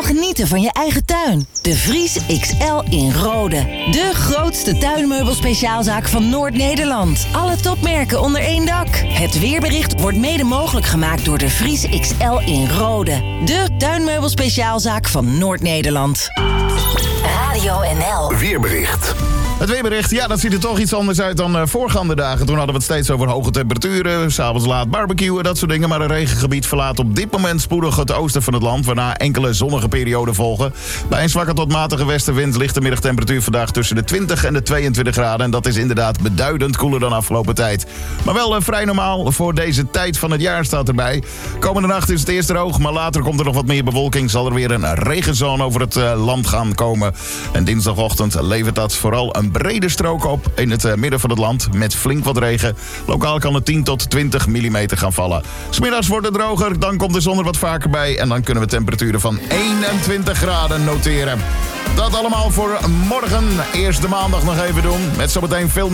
helemaal genieten van je eigen tuin. De Vries XL in Rode. De grootste tuinmeubelspeciaalzaak van Noord-Nederland. Alle topmerken onder één dak. Het weerbericht wordt mede mogelijk gemaakt door de Vries XL in Rode. De tuinmeubelspeciaalzaak van Noord-Nederland. Radio NL. Weerbericht. Het weerbericht, ja, dat ziet er toch iets anders uit dan voorgaande dagen. Toen hadden we het steeds over hoge temperaturen, 's avonds laat barbecuen, dat soort dingen. Maar een regengebied verlaat op dit moment spoedig het oosten van het land, waarna enkele zonnige perioden volgen. Bij een zwakke tot matige westenwind ligt de middagtemperatuur vandaag tussen de 20 en de 22 graden. En dat is inderdaad beduidend koeler dan afgelopen tijd. Maar wel vrij normaal voor deze tijd van het jaar staat erbij. Komende nacht is het eerst droog, maar later komt er nog wat meer bewolking. Zal er weer een regenzone over het land gaan komen. En dinsdagochtend levert dat vooral een brede strook op in het midden van het land met flink wat regen. Lokaal kan het 10 tot 20 mm gaan vallen. 'S Middags wordt het droger, dan komt de zon er wat vaker bij en dan kunnen we temperaturen van 21 graden noteren. Dat allemaal voor morgen. Eerst de maandag nog even doen met zometeen veel